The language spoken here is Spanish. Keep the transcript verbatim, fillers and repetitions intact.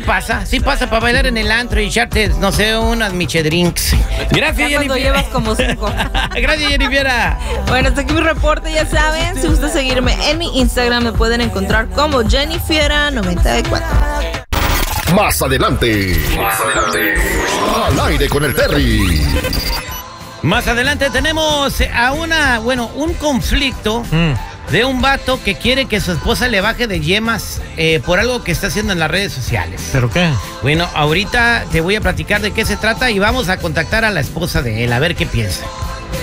pasa, sí pasa para bailar en el antro y echarte, no sé, unas michedrinks. Gracias, ya cuando Jennifer. llevas como cinco. Gracias, Jennifer. Bueno, hasta aquí mi reporte, ya saben. Si gusta seguirme en mi Instagram, me pueden encontrar como Jennifer noventa y cuatro. Más adelante. Más adelante. Al aire con el Terry. Más adelante tenemos a una, bueno, un conflicto mm. de un vato que quiere que su esposa le baje de yemas eh, por algo que está haciendo en las redes sociales. ¿Pero qué? Bueno, ahorita te voy a platicar de qué se trata y vamos a contactar a la esposa de él, a ver qué piensa.